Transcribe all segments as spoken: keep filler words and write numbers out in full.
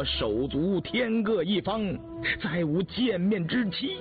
我手足天各一方，再无见面之期。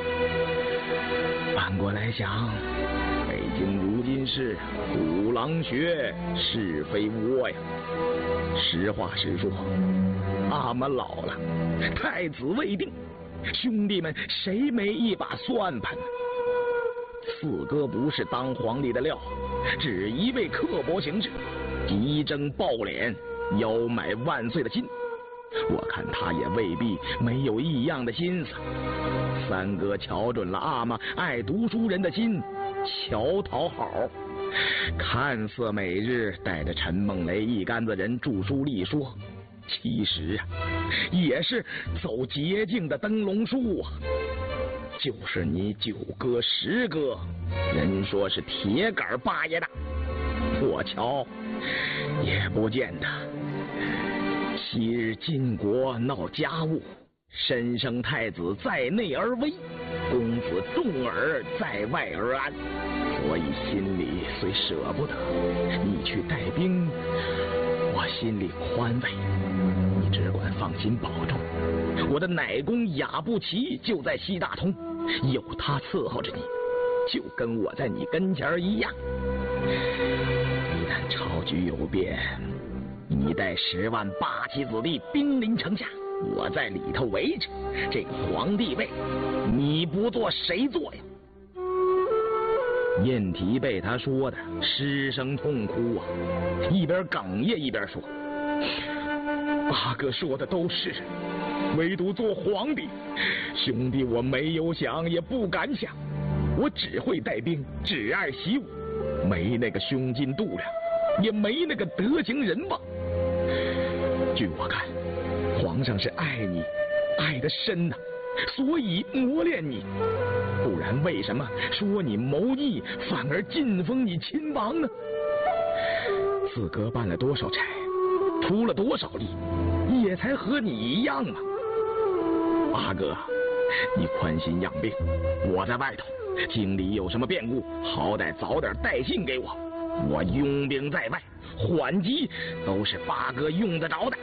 反过来想，北京如今是虎狼穴，是非窝呀。实话实说，阿玛老了，太子未定，兄弟们谁没一把算盘呢？四哥不是当皇帝的料，只一味刻薄行事，急争暴敛，要买万岁的心。我看他也未必没有异样的心思。三哥瞧准了阿玛爱读书人的心，巧讨好，看似每日带着陈梦雷一干子人著书立说，其实啊，也是走捷径的灯笼树啊。就是你九哥十哥，人说是铁杆八爷大，我瞧也不见得。昔日晋国闹家务，申生太子在内而危，公子重耳在外而安，所以心里虽舍不得，你去带兵，我心里宽慰。你只管放心保重，我的奶公雅不齐就在西大通，有他伺候着你，就跟我在你跟前一样。一旦朝局有变，你带十万八旗子弟兵临城下，我在里头围着，这个皇帝位你不做谁做呀？印提被他说的失声痛哭啊，一边哽咽一边说：八哥说的都是，唯独做皇帝，兄弟我没有想也不敢想，我只会带兵，只爱习武，没那个胸襟度量，也没那个德行人望。据我看，皇上是爱你，爱得深呐、啊，所以磨练你，不然为什么说你谋逆，反而晋封你亲王呢？四哥办了多少差，出了多少力，也才和你一样嘛。八哥，你宽心养病，我在外头，京里有什么变故，好歹早点带信给我，我拥兵在外，缓急都是八哥用得着的。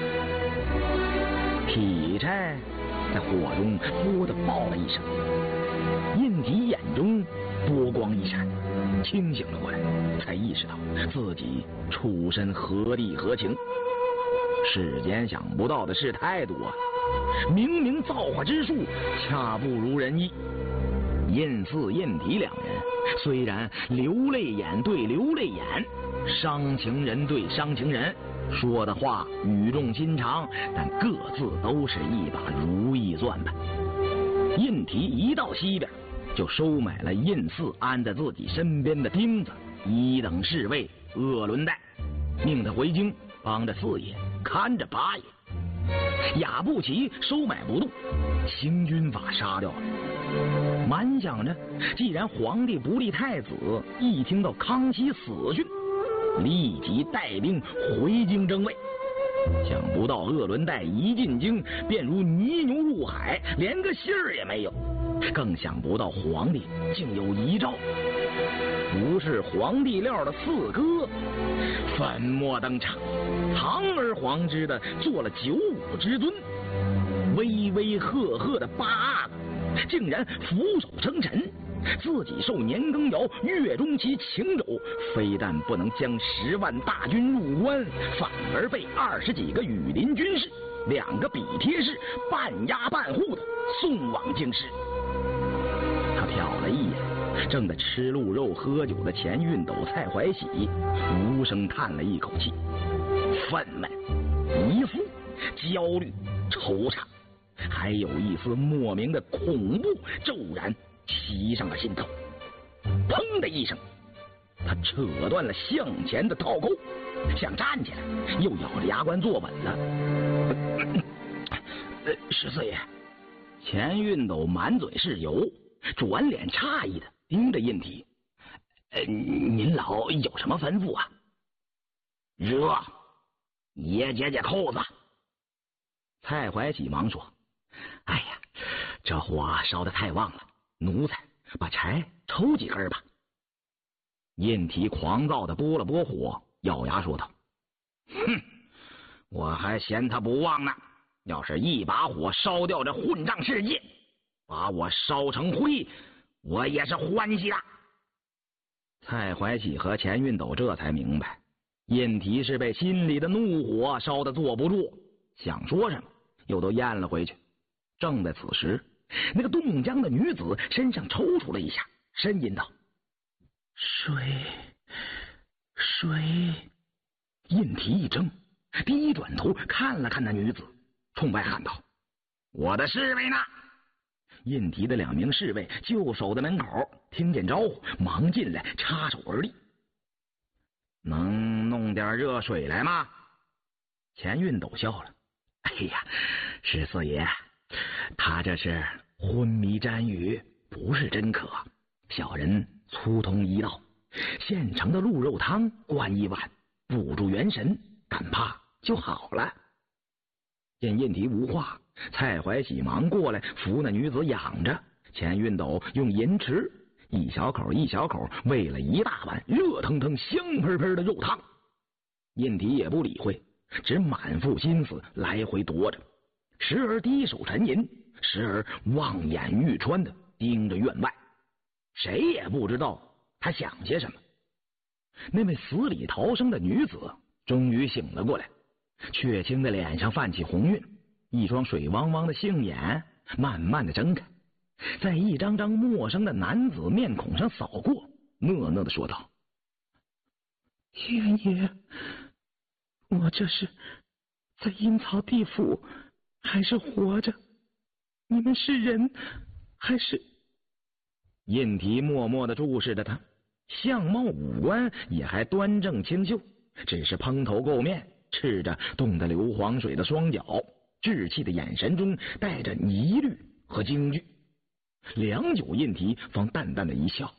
劈柴在火中啵的爆了一声，印提眼中波光一闪，清醒了过来，才意识到自己出身何地何情。世间想不到的事太多了，明明造化之术恰不如人意。印四印提两人虽然流泪眼对流泪眼，伤情人对伤情人，说的话语重心长，但各自都是一把如意算盘。印提一到西边，就收买了印四安在自己身边的钉子一等侍卫鄂伦代，命他回京帮着四爷看着八爷。雅不齐收买不动，行军法杀掉了。满想着，既然皇帝不立太子，一听到康熙死讯，立即带兵回京争位。想不到鄂伦代一进京便如泥牛入海，连个信儿也没有。更想不到皇帝竟有遗诏，不是皇帝料的四哥粉墨登场，堂而皇之的做了九五之尊，威威赫赫的八阿哥竟然俯首称臣，自己受年羹尧月中期请走，非但不能将十万大军入关，反而被二十几个羽林军士、两个笔贴士半押半护的送往京师。他瞟了一眼正在吃鹿肉喝酒的钱运斗、蔡怀喜，无声叹了一口气，愤懑、疑夫、焦虑、惆怅，还有一丝莫名的恐怖骤然袭上了心头。砰的一声，他扯断了向前的套钩，想站起来，又咬着牙关坐稳了。呃，十四爷。钱运斗满嘴是油，转脸诧异的盯着印提：“呃，您老有什么吩咐啊？”热，爷解解扣子。蔡怀喜忙说：“哎呀，这火烧得太旺了，奴才把柴抽几根吧。”印提狂躁的拨了拨火，咬牙说道：“哼，我还嫌他不旺呢。 要是一把火烧掉这混账世界，把我烧成灰，我也是欢喜的。蔡怀喜和钱运斗这才明白，印提是被心里的怒火烧得坐不住，想说什么又都咽了回去。正在此时，那个冻僵的女子身上抽搐了一下，呻吟道：“水，水。”印提一怔，低转头看了看那女子，冲外喊道：“我的侍卫呢？”印提的两名侍卫就守在门口，听见招呼，忙进来插手而立。“能弄点热水来吗？”钱运斗笑了：“哎呀，十四爷，他这是昏迷沾雨，不是真渴。小人粗通医道，现成的鹿肉汤灌一碗，补助元神，赶怕就好了。”见印提无话，蔡怀喜忙过来扶那女子养着，钱运斗用银匙一小口一小口喂了一大碗热腾腾香喷喷的肉汤。印提也不理会，只满腹心思来回踱着，时而低手沉吟，时而望眼欲穿的盯着院外，谁也不知道他想些什么。那位死里逃生的女子终于醒了过来，雀青的脸上泛起红晕，一双水汪汪的杏眼慢慢的睁开，在一张张陌生的男子面孔上扫过，讷讷的说道：“天爷，我这是在阴曹地府还是活着？你们是人还是？”印提默默的注视着他，相貌五官也还端正清秀，只是蓬头垢面，赤着冻得流黄水的双脚，稚气的眼神中带着疑虑和惊惧。良久，印提方淡淡的一笑：“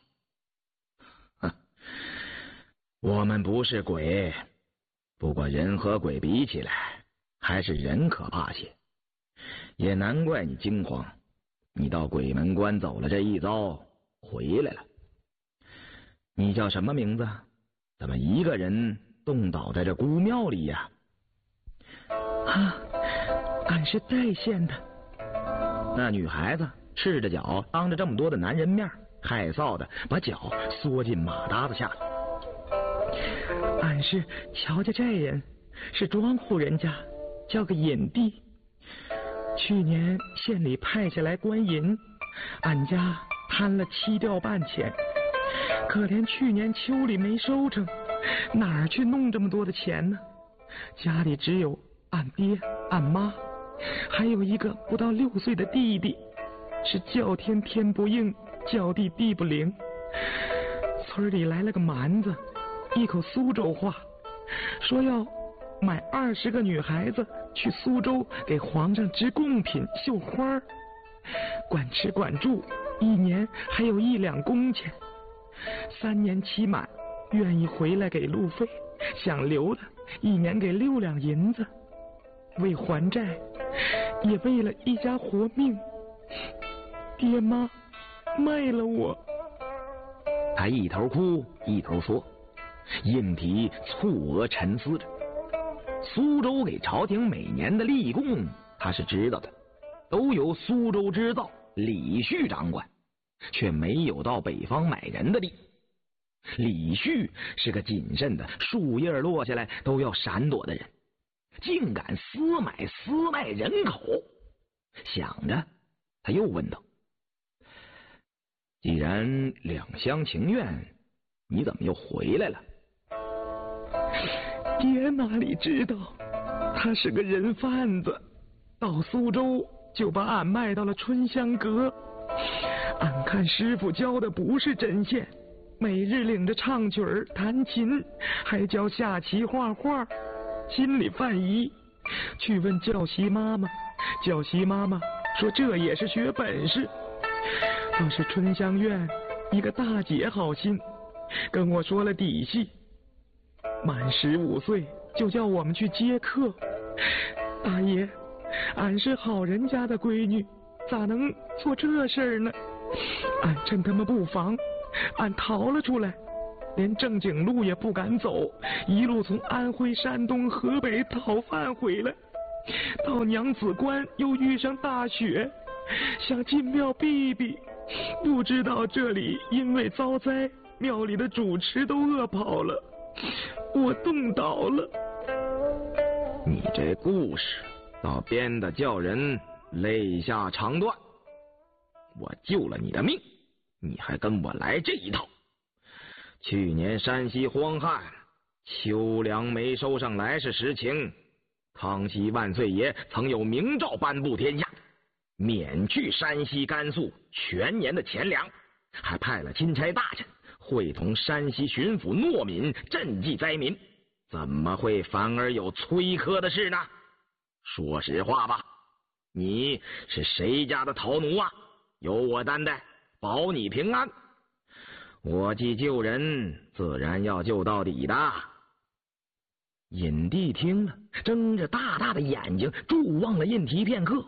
我们不是鬼，不过人和鬼比起来，还是人可怕些。也难怪你惊慌，你到鬼门关走了这一遭，回来了。你叫什么名字？怎么一个人冻倒在这孤庙里呀？”“啊，俺是代县的。”那女孩子赤着脚当着这么多的男人面，害臊的把脚缩进马搭子下了。“俺是乔家寨人，是庄户人家，叫个尹地。去年县里派下来官银，俺家贪了七吊半钱，可怜去年秋里没收成，哪儿去弄这么多的钱呢？家里只有俺爹俺妈，还有一个不到六岁的弟弟，是叫天天不应，叫地地不灵。村里来了个蛮子，一口苏州话，说要买二十个女孩子去苏州给皇上织贡品绣花，管吃管住，一年还有一两工钱，三年期满，愿意回来给路费，想留的一年给六两银子。为还债，也为了一家活命，爹妈卖了我。”他一头哭一头说，印提蹙额沉思着。苏州给朝廷每年的例贡他是知道的，都由苏州织造李旭掌管，却没有到北方买人的地。李旭是个谨慎的，树叶落下来都要闪躲的人，竟敢私买私卖人口。想着，他又问道：“既然两厢情愿，你怎么又回来了？”“爹哪里知道，他是个人贩子，到苏州就把俺卖到了春香阁。俺看师傅教的不是针线，每日领着唱曲儿弹琴，还教下棋画画，心里犯疑，去问教习妈妈，教习妈妈说这也是学本事。倒是春香院一个大姐好心，跟我说了底细，满十五岁就叫我们去接客。大爷，俺是好人家的闺女，咋能做这事儿呢？俺趁他们不防，俺逃了出来，连正经路也不敢走，一路从安徽、山东、河北讨饭回来。 到娘子关又遇上大雪，想进庙避避，不知道这里因为遭灾，庙里的主持都饿跑了，我冻倒了。 你这故事倒编得叫人泪下肠断。我救了你的命，你还跟我来这一套。去年山西荒旱，秋粮没收上来是实情，康熙万岁爷曾有明诏颁布天下，免去山西甘肃全年的钱粮，还派了钦差大臣会同山西巡抚诺敏赈济灾民，怎么会反而有崔科的事呢？说实话吧，你是谁家的逃奴啊？由我担待，保你平安。我既救人，自然要救到底的。尹帝听了，睁着大大的眼睛注望了印提片刻。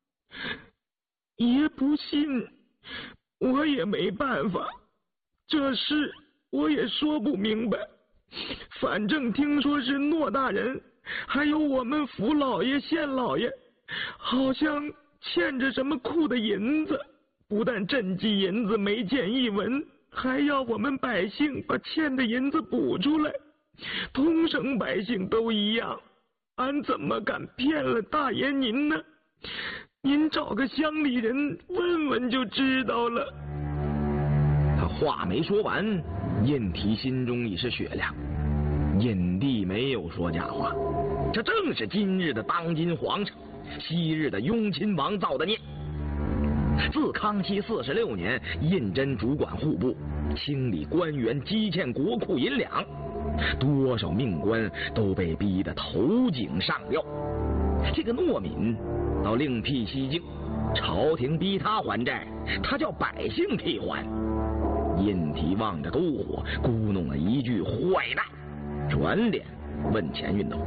爷不信，我也没办法，这事我也说不明白。反正听说是诺大人，还有我们府老爷、县老爷，好像欠着什么库的银子，不但赈济银子没见一文，还要我们百姓把欠的银子补出来。通省百姓都一样，俺怎么敢骗了大爷您呢？您找个乡里人问问就知道了。 他话没说完，印提心中已是雪亮。印帝没有说假话，这正是今日的当今皇上，昔日的雍亲王造的孽。自康熙四十六年，胤禛主管户部，清理官员积欠国库银两，多少命官都被逼得投井上吊。这个诺敏倒另辟蹊径，朝廷逼他还债，他叫百姓替还。印提望着篝火，咕哝了一句坏蛋，转脸问钱运斗：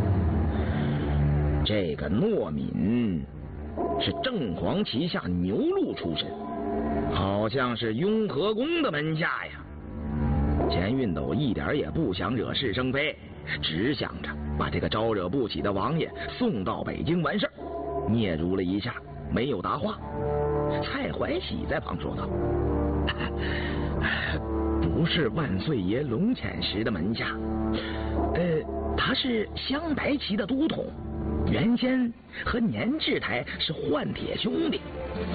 这个诺敏是正黄旗下牛录出身，好像是雍和宫的门下呀。钱运斗一点也不想惹是生非，只想着把这个招惹不起的王爷送到北京完事儿。嗫嚅了一下，没有答话。蔡怀喜在旁说道：不是万岁爷龙潜时的门下，呃，他是镶白旗的都统，原先和年志台是换铁兄弟。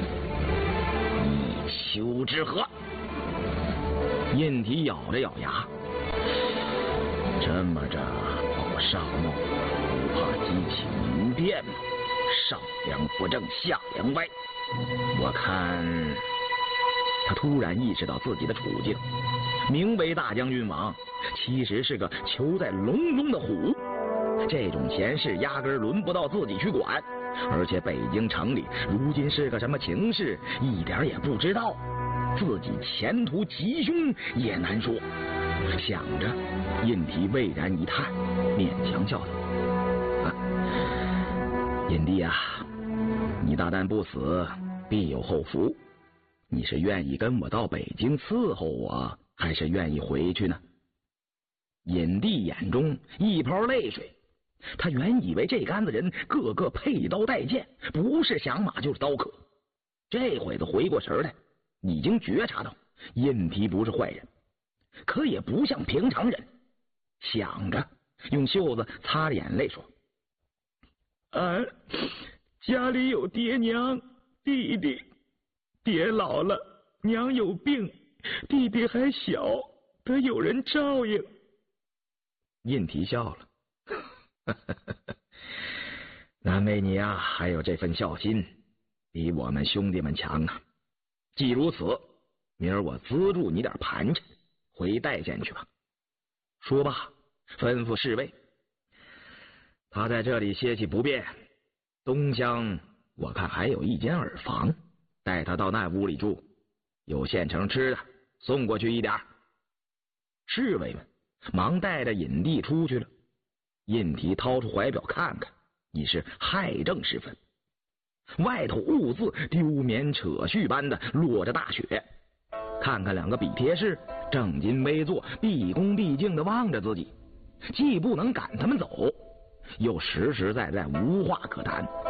一丘之貉。印提咬着咬牙，这么着保上冒，不怕激起民变吗？上梁不正下梁歪。我看他突然意识到自己的处境，名为大将军王，其实是个囚在笼中的虎。这种闲事压根儿轮不到自己去管，而且北京城里如今是个什么情势，一点也不知道，自己前途吉凶也难说。想着，印提巍然一叹，勉强笑道：啊，印帝啊，你大旦不死，必有后福。你是愿意跟我到北京伺候我，还是愿意回去呢？尹帝眼中一泡泪水，他原以为这杆子人个个佩刀带剑，不是响马就是刀客，这会子回过神来，已经觉察到印提不是坏人，可也不像平常人。想着，用袖子擦着眼泪说： 俺家里有爹娘弟弟，爹老了，娘有病，弟弟还小，得有人照应。 印提笑了，难为你啊，还有这份孝心，比我们兄弟们强啊。既如此，明儿我资助你点盘缠，回代县去吧。说罢，吩咐侍卫，他在这里歇息不便，东厢我看还有一间耳房，带他到那屋里住，有现成吃的送过去一点。侍卫们忙带着尹帝出去了。印提掏出怀表看看，已是亥正时分，外头兀自丢棉扯絮般的落着大雪。看看两个笔帖式正襟危坐，毕恭毕敬的望着自己，既不能赶他们走， 又实实在在无话可谈。